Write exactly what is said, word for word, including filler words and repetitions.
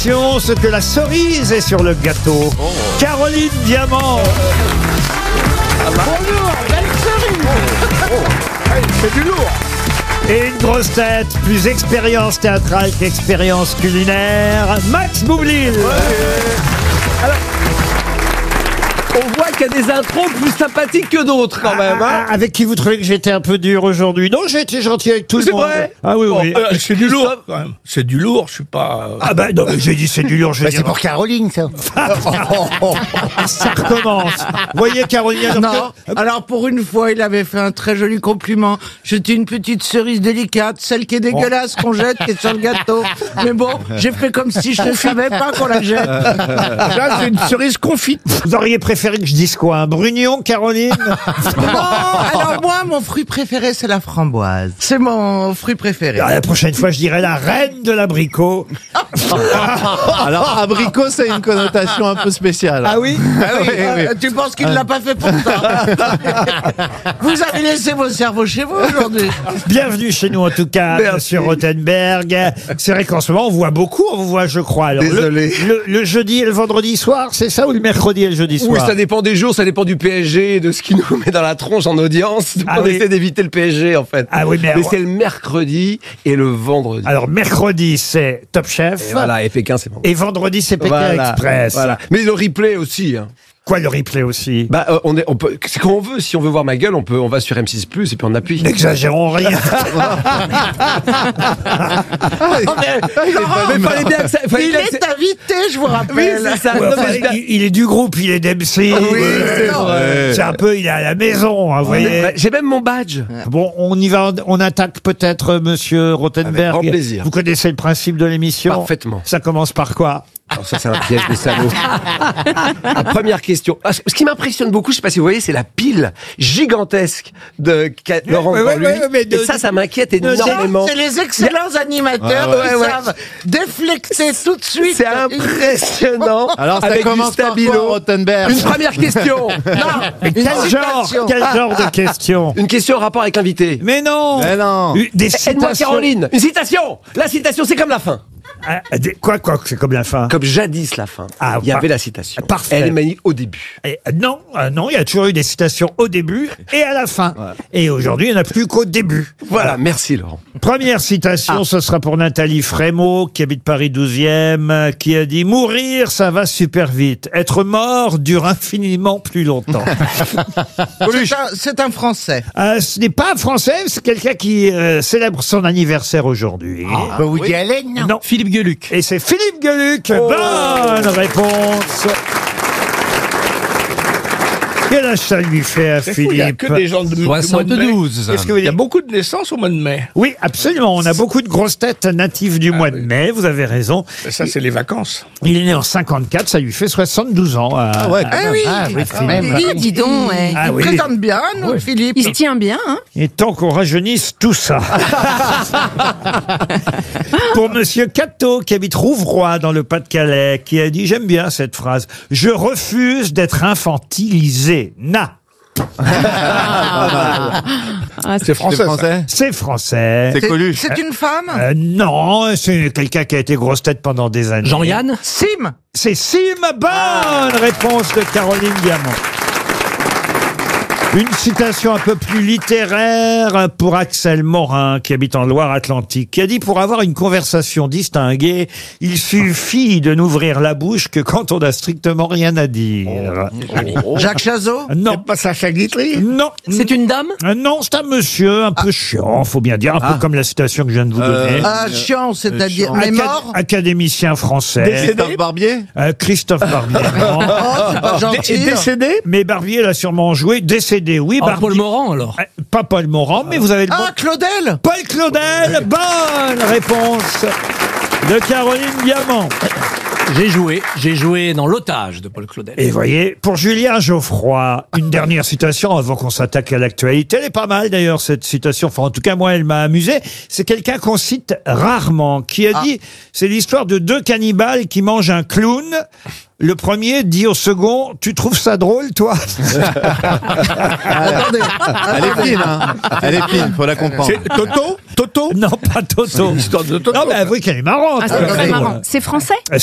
citation, ce que la cerise est sur le gâteau. Oh. Caroline Diamant. Bonjour, belle cerise. Oh, oh. Hey, c'est du lourd. Et une grosse tête, plus expérience théâtrale qu'expérience culinaire, Max Boublil. Ouais. Alors, on voit qu'il y a des intros plus sympathiques que d'autres quand même. Hein. Avec qui vous trouvez que j'étais un peu dur aujourd'hui? Non, j'ai été gentil avec tout le monde. C'est vrai? Ah oui, bon, oui. Euh, c'est du lourd quand même. C'est du lourd, je suis pas... Euh... Ah ben non, mais j'ai dit c'est du lourd. Je bah, dire... c'est pour Caroline, ça. Ça recommence. Vous voyez, Caroline, alors Non, que... alors pour une fois, il avait fait un très joli compliment. J'étais une petite cerise délicate, celle qui est dégueulasse, qu'on jette, qui est sur le gâteau. Mais bon, j'ai fait comme si je ne savais pas qu'on la jette. Là, c'est une cerise confite. Vous auriez préféré que je dise quoi? Un brugnon, Caroline? Non, alors moi, mon fruit préféré, c'est la framboise. C'est mon fruit préféré. Alors, la prochaine fois, je dirais la reine de l'abricot. Alors, abricot, c'est une connotation un peu spéciale. Ah oui? Ah oui, euh, tu penses qu'il ne l'a pas fait pour ça? Vous avez laissé vos cerveaux chez vous aujourd'hui. Bienvenue chez nous en tout cas, Merci. Monsieur Rothenberg. C'est vrai qu'en ce moment on voit beaucoup, on vous voit je crois. Alors, Désolé. Le, le, le jeudi et le vendredi soir, c'est ça, ou le mercredi et le jeudi soir? Oui, ça dépend des jours, ça dépend du P S G, de ce qui nous met dans la tronche en audience. Ah on oui. essaie d'éviter le P S G en fait. Ah oui, mais, mais c'est le mercredi et le vendredi. Alors mercredi c'est Top Chef. Et voilà, et Pékin c'est bon. Et vendredi c'est Pékin Voilà, Express. Voilà. Mais le replay aussi. Hein. Quoi, le replay aussi? Bah, euh, on est, on peut, c'est quand on veut. Si on veut voir ma gueule, on peut, on va sur M six plus et puis on appuie. N'exagérons rien. Mais fallait bien que ça. Fallait Il bien que est ça- invité, je vous Oui, rappelle. c'est ça. Ouais, Non, enfin, mais je- il, il est du groupe, il est d'M C. Oui, c'est non. vrai. C'est un peu, il est à la maison, hein, vous voyez. Ouais, J'ai même mon badge. Bon, on y va, on attaque peut-être Monsieur Rothenberg. Avec grand plaisir. Vous connaissez le principe de l'émission? Parfaitement. Ça commence par quoi? Alors ça, c'est un piège de salaud. La première question. Ah, ce qui m'impressionne beaucoup, je sais pas si vous voyez, c'est la pile gigantesque de Ca- Laurent Ouais, ouais, Grand-Lui. ouais, mais de- Et ça, ça m'inquiète Ça, énormément. c'est les excellents animateurs Ouais, ouais, qui ouais. savent déflecter tout de suite. C'est impressionnant. Alors, ça avec commence du par quoi, stabilo. Rothenberg? Une première question. Non, une Quel genre, citation. quel genre de question? Une question en rapport avec l'invité. Mais non! Mais non. Une- Des Aide-moi citations. Caroline. Une citation. La citation, c'est comme la fin. Ah, des- quoi, quoi, c'est comme la fin. Comme jadis la fin. Ah, il y par- avait la citation. Parfait. Elle est mise au début. Et, euh, non, euh, non, il y a toujours eu des citations au début et à la fin. Et aujourd'hui, il n'y en a plus qu'au début. Voilà, merci Laurent. Première citation, Ah. ce sera pour Nathalie Frémaux, qui habite Paris douzième, euh, qui a dit « Mourir, ça va super vite. Être mort dure infiniment plus longtemps. C'est un- C'est un Français. » Euh, Ce n'est pas un Français, c'est quelqu'un qui euh, célèbre son anniversaire aujourd'hui. Bah, Woody Allen, non? Non. Philippe Gueluc. Et c'est Philippe Gueluc. Oh. Bonne réponse. Quel âge ça lui fait à C'est fou, il n'y a Philippe? que des gens de, du mois de mai. soixante-douze. Qu'est-ce que vous Il y a dites? beaucoup de naissances au mois de mai. Oui, absolument. On a beaucoup de grosses têtes natives du mois de mai. Vous avez raison. Mais ça, c'est les vacances. Il est né en cinquante-quatre. Ça lui fait soixante-douze ans. Ah ouais, quand Ah même. oui, Ah oui, quand même. Oui, dis donc, ouais. Ah il oui. présente bien, nous, Philippe. Il se tient bien, hein. Et tant qu'on rajeunisse tout ça. Pour Monsieur Cateau, qui habite Rouvroy dans le Pas-de-Calais, qui a dit, j'aime bien cette phrase, je refuse d'être infantilisé. Na. Ah, C'est C'est français. ça. français? C'est français. C'est C'est- Coluche. C'est une femme. Euh, non, c'est quelqu'un qui a été grosse tête pendant des années. Jean-Yann. Sim. C'est Sim. Bonne réponse de Caroline Diamant. Une citation un peu plus littéraire pour Axel Morin, qui habite en Loire-Atlantique, qui a dit « Pour avoir une conversation distinguée, il suffit de n'ouvrir la bouche que quand on n'a strictement rien à dire. Jacques Chazot. Non, C'est pas Sacha Guitry. non. C'est une dame. Euh, Non, c'est un monsieur un peu chiant, faut bien dire, un peu comme la citation que je viens de vous donner. Ah, chiant, c'est-à-dire. chiant. Mais Acad- mort. Académicien français. Christophe Barbier? Euh, Christophe Barbier. non. Oh, c'est pas Dé- gentil. Décédé. Mais Barbier l'a sûrement joué. Décédé, oui. Oh, Barbier. Paul Morand, alors. Euh, Pas Paul Morand, mais vous avez le bon. Ah, Claudel. Paul Claudel, bonne réponse de Caroline Diamant. J'ai joué, j'ai joué dans L'Otage de Paul Claudel. Et voyez, pour Julien Geoffroy, une dernière citation avant qu'on s'attaque à l'actualité. Elle est pas mal d'ailleurs, cette citation. Enfin, en tout cas, moi, elle m'a amusé. C'est quelqu'un qu'on cite rarement, qui a dit, c'est l'histoire de deux cannibales qui mangent un clown. Le premier dit au second, tu trouves ça drôle, toi? Attendez. Elle est fine, hein. Elle est fine, faut la comprendre. C'est Toto. Toto. Non, pas Toto. L'histoire de Toto. Non, mais avouez qu'elle est marrante. Ah, quand c'est très même. marrant. C'est français?